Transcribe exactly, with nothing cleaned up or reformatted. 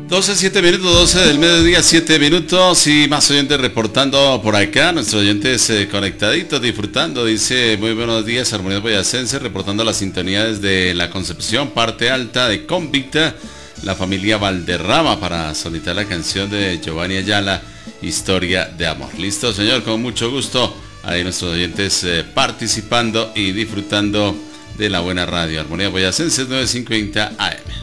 doce, siete minutos, doce del mediodía, siete minutos y más oyentes reportando por acá, nuestros oyentes eh, conectaditos, disfrutando, dice muy buenos días, Armonía Boyacense, reportando la sintonía desde La Concepción, parte alta de Convicta, la familia Valderrama, para solicitar la canción de Giovanni Ayala, Historia de Amor. Listo, señor, con mucho gusto, ahí nuestros oyentes eh, participando y disfrutando de la buena radio, Armonía Boyacense nueve quinientos cincuenta A M.